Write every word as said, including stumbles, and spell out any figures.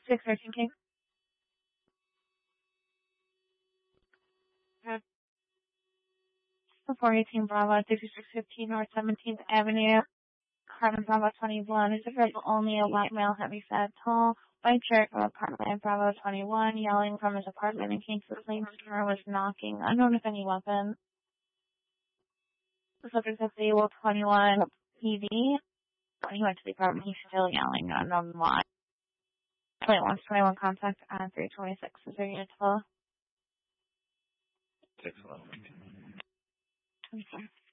six thirteen King. Okay. four eighteen Bravo, sixty-six fifteen North seventeenth Avenue. Apartment Bravo twenty-one is available only a white male, heavy, fat, tall, white shirt from apartment Bravo twenty-one, yelling from his apartment in case the flamethrower was knocking, unknown with any weapon. The subject is able twenty-one P D. When he went to the apartment, he's still yelling, unknown why. twenty-one, twenty-one contact on three twenty-six. Is there unit twelve? six eleven. Okay.